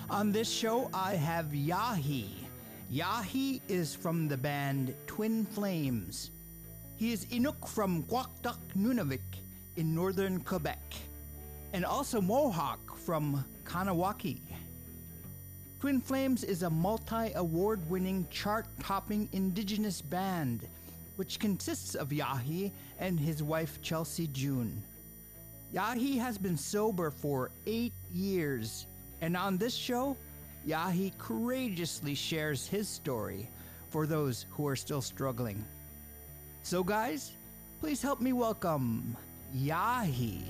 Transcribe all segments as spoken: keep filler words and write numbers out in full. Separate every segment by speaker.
Speaker 1: On this show, I have Yahi. Yahi is from the band Twin Flames. He is Inuk from Kwaktuk, Nunavik in northern Quebec, and also Mohawk from Kanawaki. Twin Flames is a multi-award-winning, chart-topping indigenous band, which consists of Yahi and his wife Chelsea June. Yahi has been sober for eight years, and on this show, Yahi courageously shares his story for those who are still struggling. So guys, please help me welcome Yahi.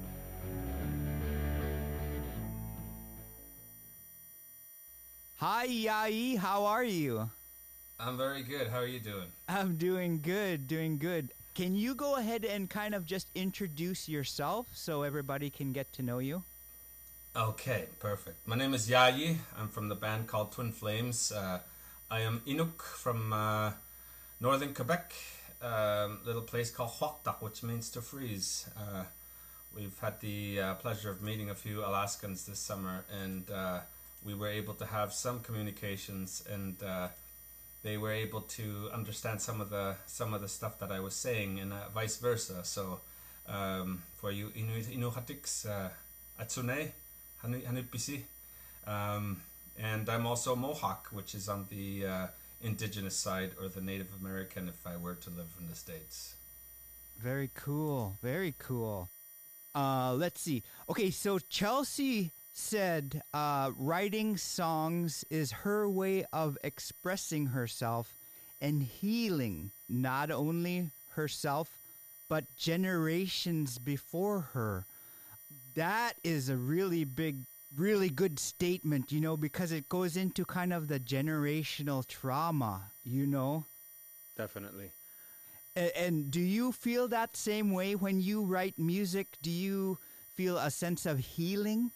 Speaker 1: Hi Yahi, how are you?
Speaker 2: I'm very good. How are you doing?
Speaker 1: I'm doing good, doing good. Can you go ahead and kind of just introduce yourself so everybody can get to know you?
Speaker 2: Okay, perfect. My name is Yahi. I'm from the band called Twin Flames. Uh, I am Inuk from uh, northern Quebec, a um, little place called Kwaktuk, which means to freeze. Uh, we've had the uh, pleasure of meeting a few Alaskans this summer, and uh, we were able to have some communications, and uh, they were able to understand some of the some of the stuff that I was saying, and uh, vice versa. So, um, for you Inuit Inuhatiks, uh, Atsune, Hanu- Hanupisi, um, and I'm also Mohawk, which is on the uh, indigenous side, or the Native American, if I were to live in the States.
Speaker 1: Very cool, very cool. Uh, let's see. Okay, so Chelsea said uh, writing songs is her way of expressing herself and healing not only herself, but generations before her. That is a really big, really good statement, you know, because it goes into kind of the generational trauma, you know?
Speaker 2: Definitely.
Speaker 1: A- And do you feel that same way when you write music? Do you feel a sense of healing?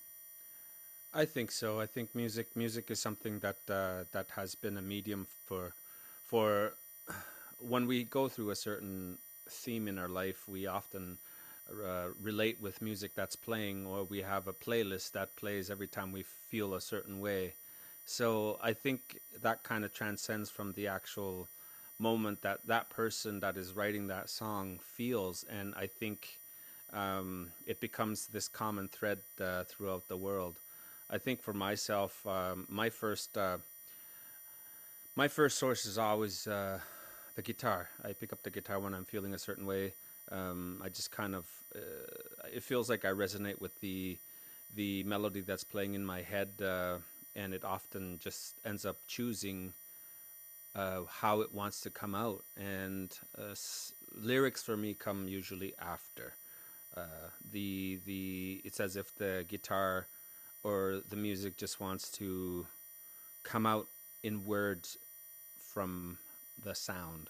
Speaker 3: I think so. I think music music is something that uh, that has been a medium for for when we go through a certain theme in our life, we often uh, relate with music that's playing, or we have a playlist that plays every time we feel a certain way. So I think that kind of transcends from the actual moment that that person that is writing that song feels, and I think um, it becomes this common thread uh, throughout the world. I think for myself, um, my first uh, my first source is always uh, the guitar. I pick up the guitar when I'm feeling a certain way. Um, I just kind of uh, it feels like I resonate with the the melody that's playing in my head, uh, and it often just ends up choosing uh, how it wants to come out. And uh, s- lyrics for me come usually after. Uh, the the it's as if the guitar or the music just wants to come out in words from the sound.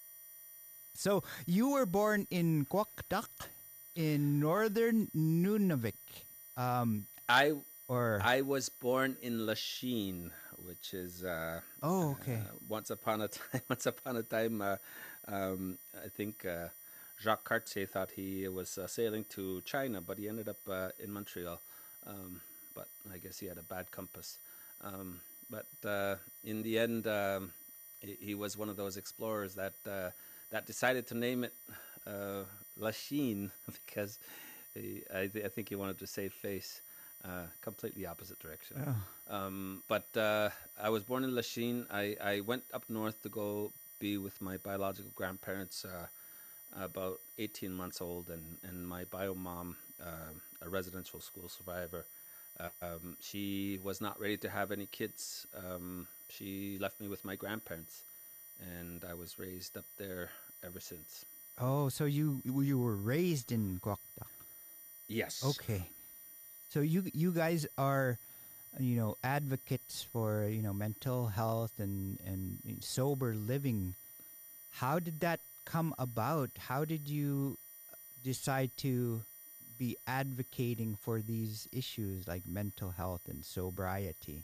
Speaker 1: So you were born in Kwaktuk in northern Nunavik. Um,
Speaker 3: I
Speaker 1: or
Speaker 3: I was born in Lachine, which is uh,
Speaker 1: oh, okay.
Speaker 3: uh, once upon a time. Once upon a time, uh, um, I think uh, Jacques Cartier thought he was uh, sailing to China, but he ended up uh, in Montreal. Um, but I guess he had a bad compass. Um, but uh, in the end, um, he, he was one of those explorers that uh, that decided to name it uh, Lachine because he, I, th- I think he wanted to save face. Uh, completely opposite direction.
Speaker 1: Oh.
Speaker 3: Um, but uh, I was born in Lachine. I, I went up north to go be with my biological grandparents, uh, about eighteen months old, and, and my bio mom, uh, a residential school survivor. Uh, um, she was not ready to have any kids. Um, she left me with my grandparents, and I was raised up there ever since.
Speaker 1: Oh, so you you were raised in Kwaktuk.
Speaker 3: Yes.
Speaker 1: Okay. So you you guys are, you know, advocates for, you know, mental health and, and sober living. How did that come about? How did you decide to be advocating for these issues like mental health and sobriety?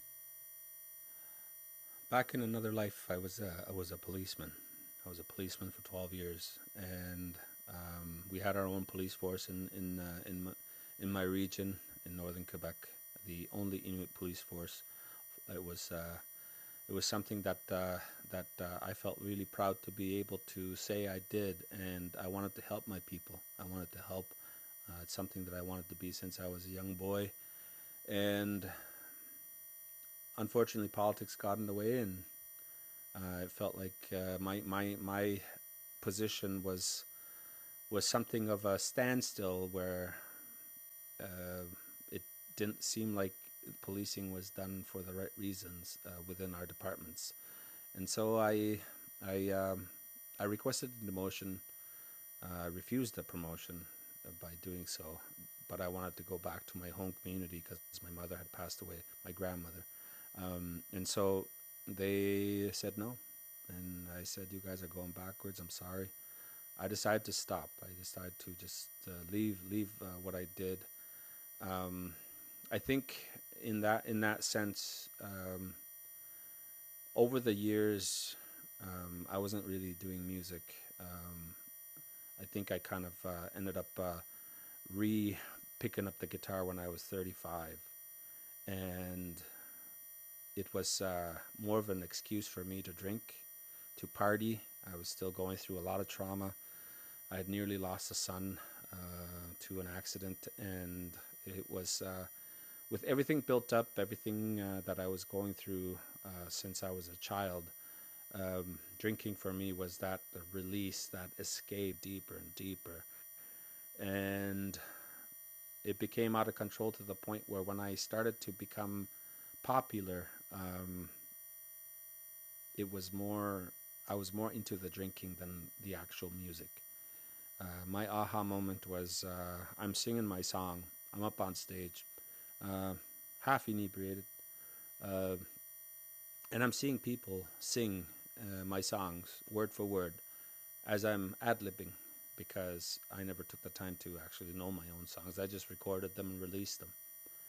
Speaker 3: Back in another life, I was a, I was a policeman. I was a policeman for twelve years, and um, we had our own police force in in uh, in my, in my region in northern Quebec. the only Inuit police force. It was uh, it was something that uh, that uh, I felt really proud to be able to say I did, and I wanted to help my people. I wanted to help. Uh, it's something that I wanted to be since I was a young boy, and unfortunately, politics got in the way, and uh, it felt like uh, my my my position was was something of a standstill, where uh, it didn't seem like policing was done for the right reasons uh, within our departments, and so I I um, I requested a demotion. I uh, refused the promotion uh, by doing so, but I wanted to go back to my home community because my mother had passed away, my grandmother, um, and so they said no, and I said, "You guys are going backwards. I'm sorry." I decided to stop. I decided to just uh, leave leave uh, what I did. Um, I think in that in that sense, um, over the years, um, I wasn't really doing music. Um, I think I kind of uh, ended up uh, re picking up the guitar when I was thirty-five, and it was uh, more of an excuse for me to drink, to party. I was still going through a lot of trauma. I had nearly lost a son uh, to an accident, and it was uh, with everything built up, everything uh, that I was going through uh, since I was a child. Um, drinking for me was that release, that escape deeper and deeper, and it became out of control to the point where when I started to become popular, um, it was more. I was more into the drinking than the actual music. Uh, my aha moment was uh, I'm singing my song. I'm up on stage, uh, half inebriated, uh, and I'm seeing people sing uh, my songs word for word as I'm ad-libbing, because I never took the time to actually know my own songs. I just recorded them and released them.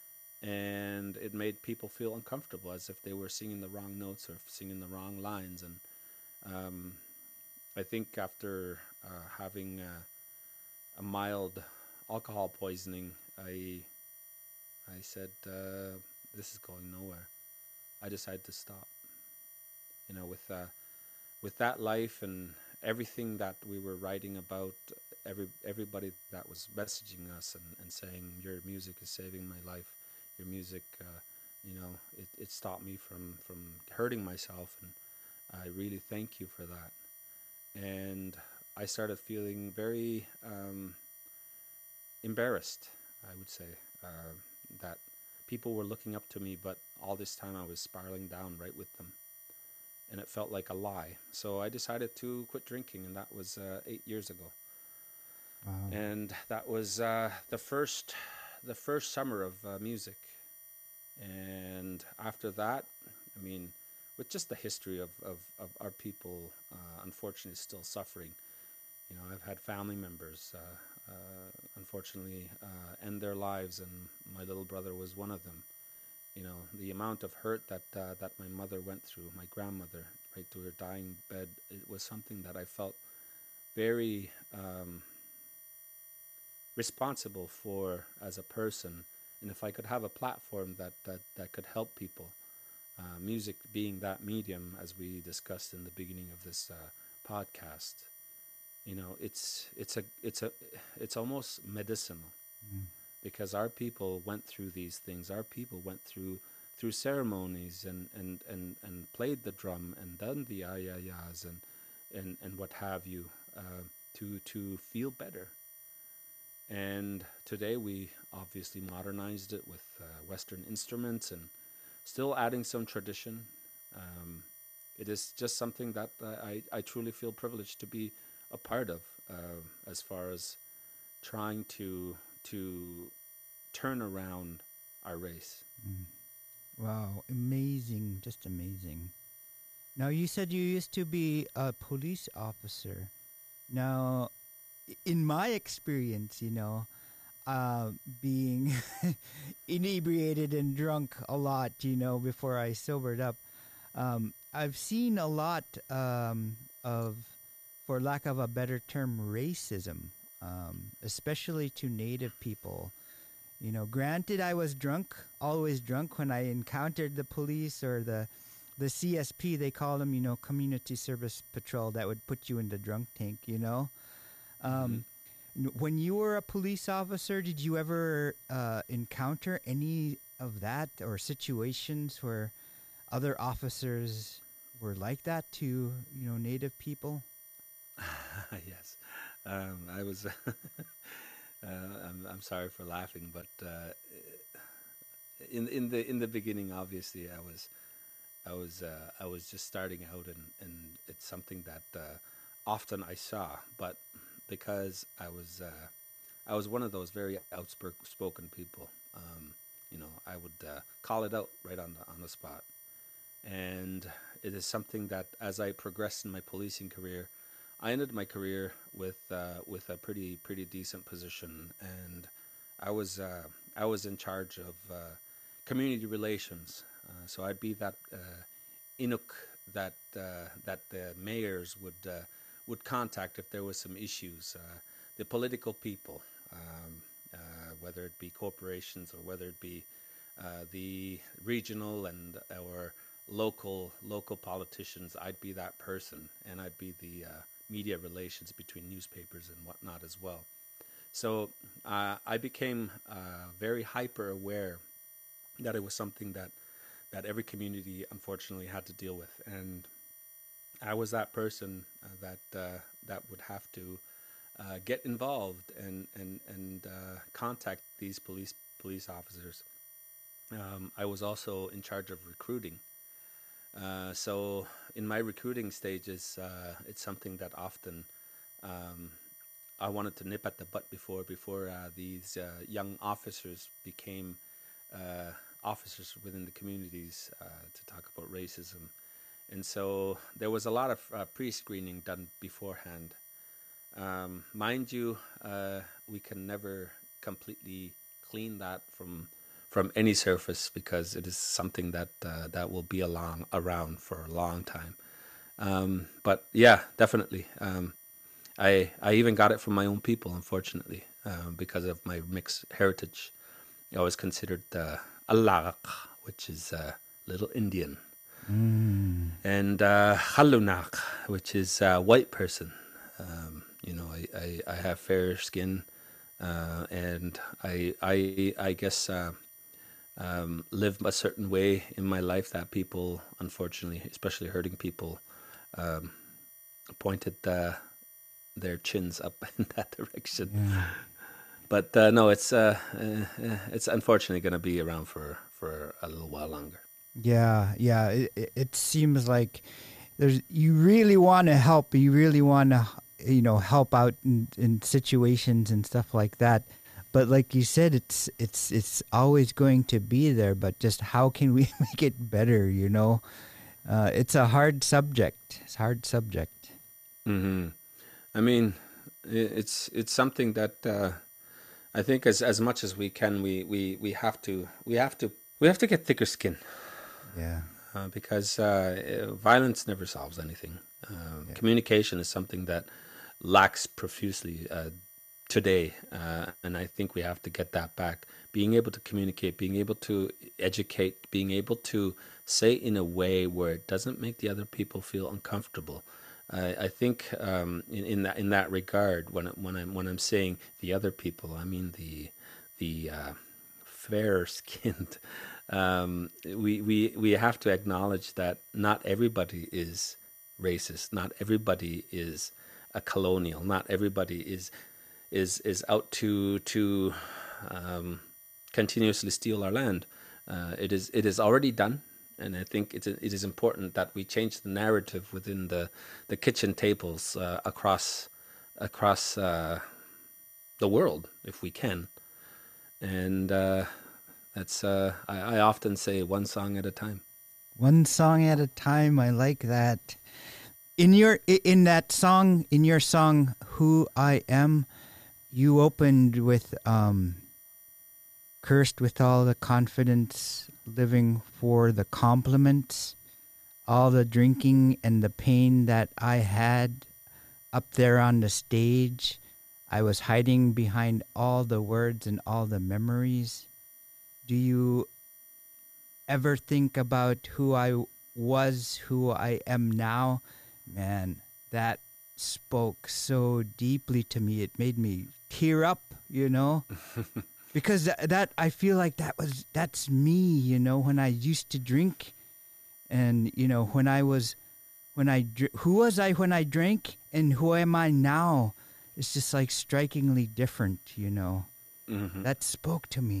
Speaker 3: And it made people feel uncomfortable, as if they were singing the wrong notes or singing the wrong lines. And um, I think after uh, having uh, a mild alcohol poisoning, I I said, uh, this is going nowhere. I decided to stop. You know, with uh, with that life and everything that we were writing about, every everybody that was messaging us and, and saying, your music is saving my life. Your music, uh, you know, it, it stopped me from, from hurting myself, and I really thank you for that. And I started feeling very um, embarrassed, I would say, uh, that people were looking up to me, but all this time I was spiraling down right with them. And it felt like a lie. So I decided to quit drinking, and that was uh, eight years ago. Wow. And that was uh, the first the first summer of uh, music. And after that, I mean, with just the history of, of, of our people, uh, unfortunately, still suffering. You know, I've had family members, uh, uh, unfortunately, uh, end their lives, and my little brother was one of them. You know, the amount of hurt that uh, that my mother went through, my grandmother, right to her dying bed, it was something that I felt very um, responsible for as a person. And if I could have a platform that, that, that could help people, uh, music being that medium, as we discussed in the beginning of this uh, podcast, you know, it's it's a it's a it's almost medicinal, mm. because our people went through these things. Our people went through through ceremonies and and, and, and played the drum and done the ayayas and and, and what have you, uh, to to feel better. And today we obviously modernized it with uh, Western instruments and still adding some tradition. Um, it is just something that uh, I, I truly feel privileged to be a part of, uh, as far as trying to to turn around our race.
Speaker 1: Mm. Wow, amazing, just amazing. Now, you said you used to be a police officer. Now, in my experience, you know, uh, being inebriated and drunk a lot, you know, before I sobered up, um, I've seen a lot um, of, for lack of a better term, racism, um, especially to Native people. You know, granted, I was drunk, always drunk when I encountered the police or the the C S P. They call them, you know, community service patrol. That would put you in the drunk tank. You know, um, mm-hmm. When you were a police officer, did you ever uh, encounter any of that or situations where other officers were like that to, you know, Native people?
Speaker 3: Yes, um, I was. Uh, I'm I'm sorry for laughing, but uh, in in the in the beginning, obviously, I was I was uh, I was just starting out, and, and it's something that uh, often I saw. But because I was uh, I was one of those very outspoken people, um, you know, I would uh, call it out right on the on the spot, and it is something that as I progressed in my policing career, I ended my career with uh, with a pretty pretty decent position, and I was uh, I was in charge of uh, community relations. Uh, so I'd be that uh, Inuk that uh, that the mayors would uh, would contact if there was some issues. Uh, the political people, um, uh, whether it be corporations or whether it be uh, the regional and or local local politicians, I'd be that person, and I'd be the uh, media relations between newspapers and whatnot as well. So uh, I became uh, very hyper aware that it was something that that every community unfortunately had to deal with, and I was that person uh, that uh, that would have to uh, get involved and and and uh, contact these police police officers. Um, I was also in charge of recruiting. Uh, so in my recruiting stages, uh, it's something that often um, I wanted to nip at the butt before before uh, these uh, young officers became uh, officers within the communities uh, to talk about racism. And so there was a lot of uh, pre-screening done beforehand. Um, mind you, uh, we can never completely clean that from from any surface, because it is something that uh, that will be along around for a long time. Um, but yeah, definitely. Um, I I even got it from my own people, unfortunately, uh, because of my mixed heritage. I was considered uh, a Lagak, which is uh, little Indian, mm. and uh, Halunak, which is a white person. Um, you know, I, I, I have fair skin, uh, and I I I guess. Uh, Um, live a certain way in my life that people, unfortunately, especially hurting people, um, pointed uh, their chins up in that direction. Yeah. But uh, no, it's uh, uh, it's unfortunately going to be around for, for a little while longer.
Speaker 1: Yeah, yeah. It, it seems like there's you really want to help. You really want to, you know, help out in, in situations and stuff like that. But like you said, it's it's it's always going to be there. But just how can we make it better? You know, uh, it's a hard subject. It's a hard subject.
Speaker 3: Mm-hmm. I mean, it's it's something that uh, I think as as much as we can, we, we, we have to we have to we have to get thicker skin.
Speaker 1: Yeah.
Speaker 3: Uh, because uh, violence never solves anything. Uh, yeah. Communication is something that lacks profusely. Uh, today, uh, and I think we have to get that back. Being able to communicate, being able to educate, being able to say in a way where it doesn't make the other people feel uncomfortable. Uh, I think um, in, in that in that regard, when when I'm when I'm saying the other people, I mean the the uh, fair-skinned. Um, we we we have to acknowledge that not everybody is racist. Not everybody is a colonial. Not everybody is. is is out to to um, continuously steal our land. Uh, it is it is already done, and I think it's it is important that we change the narrative within the the kitchen tables uh, across across uh, the world if we can. And uh, that's uh, I, I often say one song at a time.
Speaker 1: One song at a time. I like that. In your in that song, in your song, "Who I Am," you opened with um, "Cursed with all the confidence, living for the compliments, all the drinking and the pain that I had up there on the stage. I was hiding behind all the words and all the memories. Do you ever think about who I was, who I am now? Man, that spoke so deeply to me. It made me tear up, you know? Because that, that I feel like that was that's me, you know, when I used to drink, and you know, when I was when I dr- who was I when I drank, and who am I now? It's just like strikingly different, you know.
Speaker 3: Mm-hmm.
Speaker 1: That spoke to me.